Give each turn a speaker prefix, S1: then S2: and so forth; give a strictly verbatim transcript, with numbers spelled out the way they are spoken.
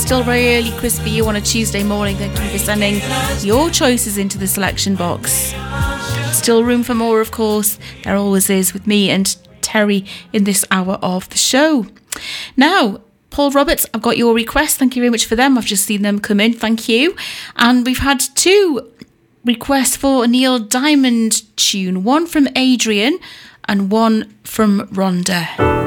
S1: still really crisp for you on a Tuesday morning, thank you for sending your choices into the selection box. Still room for more, of course. There always is with me and Terry in this hour of the show. Now, Paul Roberts, I've got your requests. Thank you very much for them. I've just seen them come in. Thank you. And we've had two requests for a Neil Diamond tune. One from Adrian and one from Rhonda.